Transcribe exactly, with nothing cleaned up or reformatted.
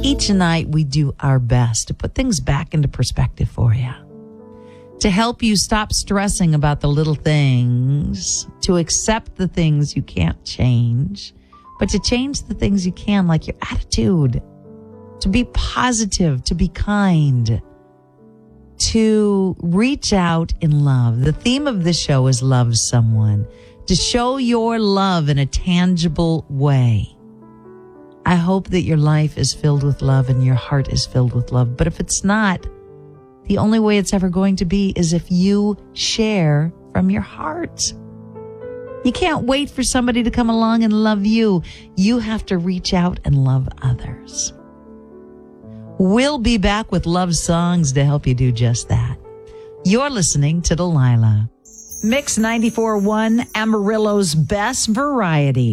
Each night we do our best to put things back into perspective for you, to help you stop stressing about the little things, to accept the things you can't change, but to change the things you can, like your attitude, to be positive, to be kind, to reach out in love. The theme of this show is love someone, to show your love in a tangible way. I hope that your life is filled with love and your heart is filled with love. But if it's not, the only way it's ever going to be is if you share from your heart. You can't wait for somebody to come along and love you. You have to reach out and love others. We'll be back with love songs to help you do just that. You're listening to Delilah. Mix ninety-four point one, Amarillo's best variety.